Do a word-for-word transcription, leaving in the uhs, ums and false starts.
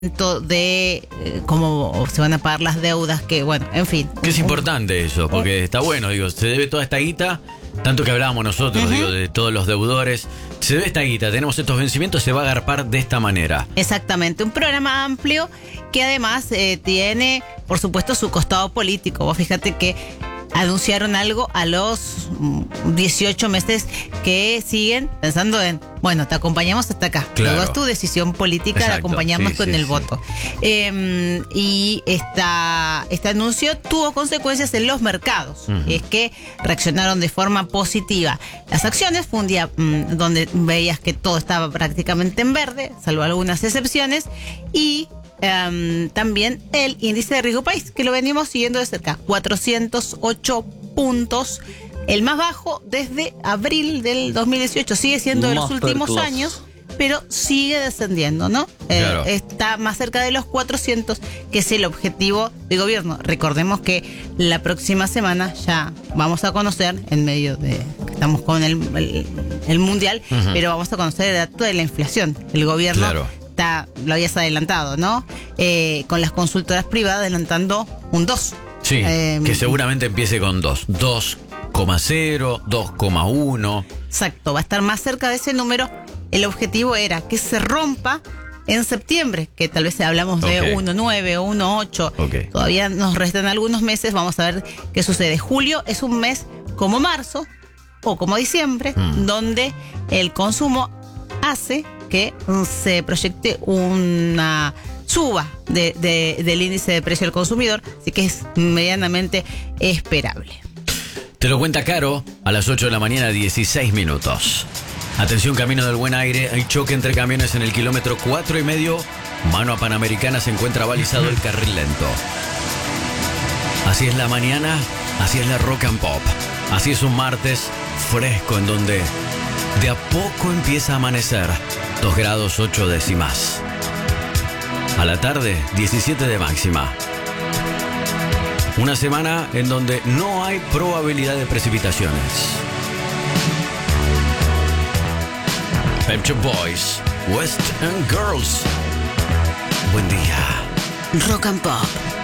de eh, cómo se van a pagar las deudas, que bueno, en fin. Que es importante eso, porque está bueno, digo, se debe toda esta guita, tanto que hablábamos nosotros, uh-huh. digo, de todos los deudores, se debe esta guita, tenemos estos vencimientos, se va a agarpar de esta manera. Exactamente, un programa amplio que además eh, tiene, por supuesto, su costado político. Vos fíjate que anunciaron algo a los dieciocho meses que siguen pensando en, bueno, te acompañamos hasta acá. Claro. Luego es tu decisión política. Exacto. De acompañarnos sí, con sí, el sí. voto. Eh, y esta, este anuncio tuvo consecuencias en los mercados. Uh-huh. Es que reaccionaron de forma positiva. Las acciones, fue un día mmm, donde veías que todo estaba prácticamente en verde, salvo algunas excepciones, y Um, también el índice de riesgo país, que lo venimos siguiendo de cerca, cuatrocientos ocho puntos, el más bajo desde abril del dos mil dieciocho, sigue siendo de los últimos años, pero sigue descendiendo, ¿no? Claro. Eh, está más cerca de los cuatrocientos, que es el objetivo de gobierno. Recordemos que la próxima semana ya vamos a conocer, en medio de, estamos con el, el, el mundial, uh-huh. pero vamos a conocer el dato de la inflación. El gobierno... Claro. Está, lo habías adelantado, ¿no? Eh, con las consultoras privadas adelantando un dos. Sí, eh, que seguramente empiece con dos. dos coma cero, dos coma uno. Exacto, va a estar más cerca de ese número. El objetivo era que se rompa en septiembre, que tal vez hablamos de okay. uno coma nueve o uno coma ocho. Okay. Todavía nos restan algunos meses, vamos a ver qué sucede. Julio es un mes como marzo o como diciembre, mm. donde el consumo hace que se proyecte una suba de, de, del índice de precio al consumidor, así que es medianamente esperable. Te lo cuenta Caro a las ocho de la mañana, dieciséis minutos. Atención, camino del Buen Aire, hay choque entre camiones en el kilómetro cuatro y medio, mano a Panamericana, se encuentra balizado el carril lento. Así es la mañana, así es la rock and pop, así es un martes fresco en donde de a poco empieza a amanecer. dos grados ocho décimas. A la tarde, diecisiete de máxima. Una semana en donde no hay probabilidad de precipitaciones. Pep Shop Boys, West End Girls. Buen día. Rock and Pop.